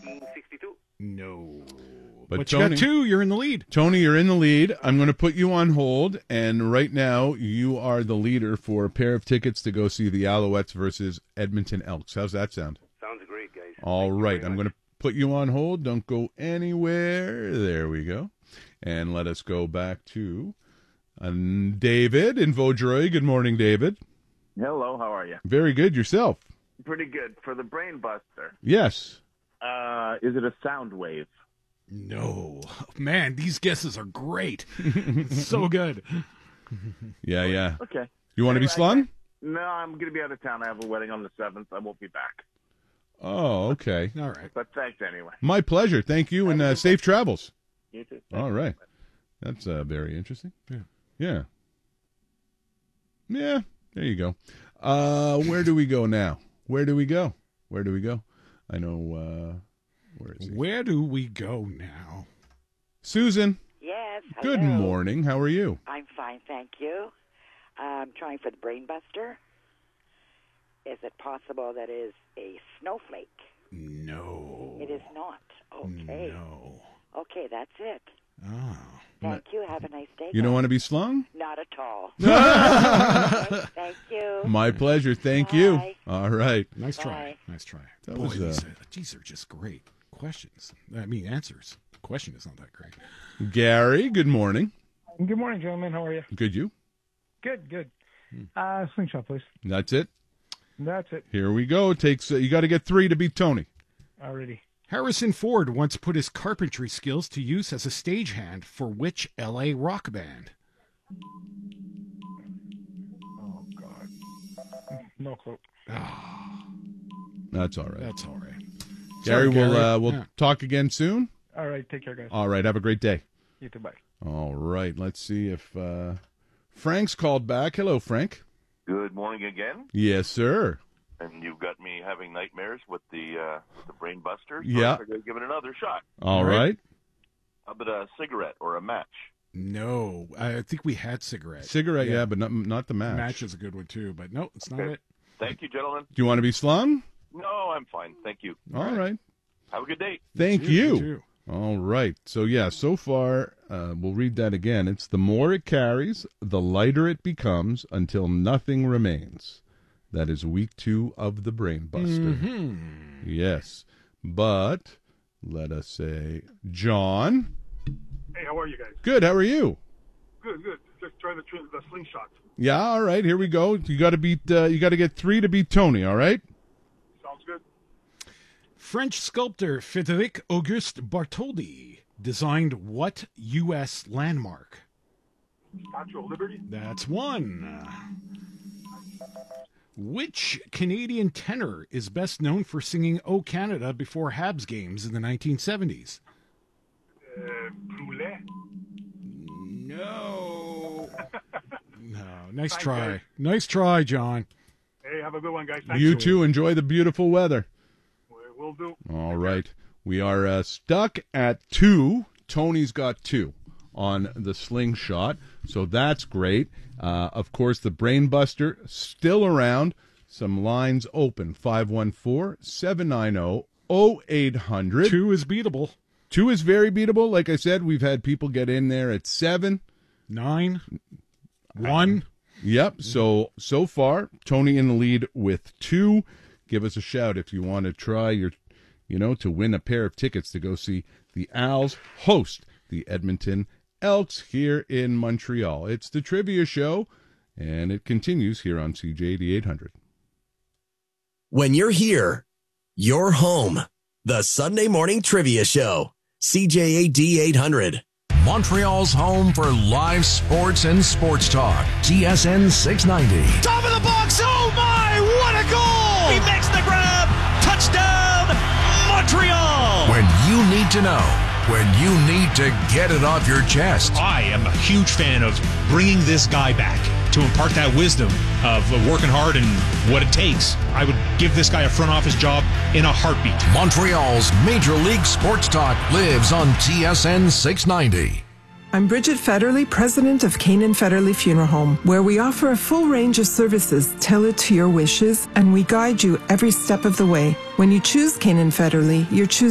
1962. No. But you Tony, got two. You're in the lead. Tony, you're in the lead. I'm going to put you on hold, and right now you are the leader for a pair of tickets to go see the Alouettes versus Edmonton Elks. How's that sound? Sounds great, guys. All right. I'm going to put you on hold. Don't go anywhere. There we go. And let us go back to David in Vaudreuil. Good morning, David. Hello, how are you? Very good. Yourself? Pretty good. For the Brain Buster, Yes. is it a sound wave? No. Man, these guesses are great. So good. Yeah. Okay. You want to be slung? No, I'm going to be out of town. I have a wedding on the 7th. I won't be back. Oh, okay. All right. But thanks anyway. My pleasure. Thank you, and safe travels. You too. All right. That's very interesting. Yeah. There you go. Where do we go now? Where do we go? I know. Where is he? Where do we go now? Susan. Yes. Good hello. morning. How are you? I'm fine, thank you. I'm trying for the Brain Buster. Is it possible that is a snowflake? No. It is not. Okay. No. Okay, that's it. Oh. Thank you. Have a nice day. You don't want to be slung? Not at all. Okay, thank you. My pleasure. Thank Bye. you. All right. Nice try. Bye. Nice try. That Boy, was, these are just great questions. I mean, answers. The question is not that great. Gary, good morning. Good morning, gentlemen. How are you? Good, you? Good. Slingshot, please. That's it. That's it. Here we go. It takes you got to get 3 to beat Tony. Already. Harrison Ford once put his carpentry skills to use as a stagehand for which L.A. rock band? Oh, God. No clue. That's all right. That's all right. Gary, Sorry, we'll talk again soon. All right. Take care, guys. All right. Have a great day. You too. Bye. All right. Let's see if Frank's called back. Hello, Frank. Good morning again. Yes, sir. And you've got me having nightmares with the Brain Buster. So Yeah. I figured I'd give it another shot. All right. How about a cigarette or a match? No. I think we had cigarettes. Cigarette, yeah, but not the match. Match is a good one, too. But no, it's not Okay. it. Thank you, gentlemen. Do you want to be slung? No, I'm fine. Thank you. All right. Have a good day. Thank You you. too. All right. So, yeah, so far, we'll read that again. It's the more it carries, the lighter it becomes until nothing remains. That is week 2 of the Brain Buster. Mm-hmm. Yes. But, let us say, John. Hey, how are you guys? Good. How are you? Good. Just trying the slingshot. Yeah, all right. Here we go. You got to beat. You got to get 3 to beat Tony. All right. Sounds good. French sculptor Frédéric Auguste Bartholdi designed what U.S. landmark? Statue of Liberty. That's one. Which Canadian tenor is best known for singing "O Canada" before Habs games in the 1970s? Brûlé. No. No. Nice Thanks, try. guys. Nice try, John. Hey, have a good one, guys. Thanks. You too. Enjoy the beautiful weather. Will do. All right. We are stuck at 2. Tony's got 2 on the slingshot, so that's great. Of course, the Brain Buster still around. Some lines open. 514-790-0800. 2 is beatable. 2 is very beatable. Like I said, we've had people get in there at 7. 9. 1. Yep. So far, Tony in the lead with 2. Give us a shout if you want to try to win a pair of tickets to go see the Als host the Edmonton Elks here in Montreal. It's the Trivia Show, and it continues here on CJAD 800. When you're here, you're home. The Sunday Morning Trivia Show. CJAD 800. Montreal's home for live sports and sports talk. TSN 690. Top of the box. Oh, my. What a goal. He makes the grab. Touchdown, Montreal. When you need to know. When you need to get it off your chest. I am a huge fan of bringing this guy back to impart that wisdom of working hard and what it takes. I would give this guy a front office job in a heartbeat. Montreal's Major League Sports Talk lives on TSN 690. I'm Bridget Federley, president of Canaan Federley Funeral Home, where we offer a full range of services tailored to your wishes, and we guide you every step of the way. When you choose Canaan Federley, you're choosing